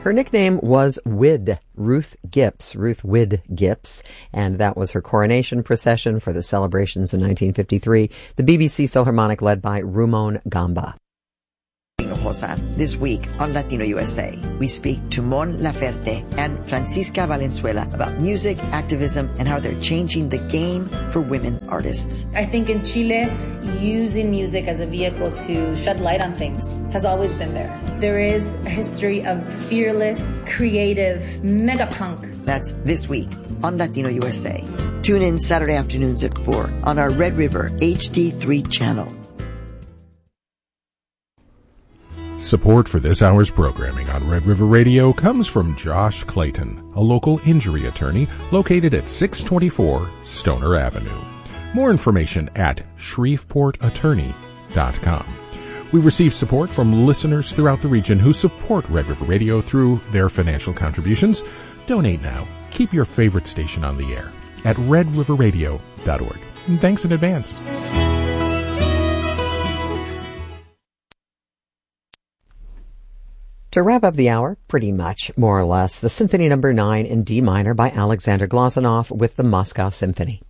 Her nickname was Wid, Ruth Wid Gips, and that was her coronation procession for the celebrations in 1953, the BBC Philharmonic led by Rumon Gamba. This week on Latino USA, we speak to Mon Laferte and Francisca Valenzuela about music, activism, and how they're changing the game for women artists. I think in Chile, using music as a vehicle to shed light on things has always been there. There is a history of fearless, creative, mega punk. That's this week on Latino USA. Tune in Saturday afternoons at 4 on our Red River HD3 channel. Support for this hour's programming on Red River Radio comes from Josh Clayton, a local injury attorney located at 624 Stoner Avenue. More information at shreveportattorney.com. We receive support from listeners throughout the region who support Red River Radio through their financial contributions. Donate now. Keep your favorite station on the air at redriverradio.org. And thanks in advance. To wrap up the hour, pretty much, more or less, the Symphony No. 9 in D minor by Alexander Glazunov with the Moscow Symphony.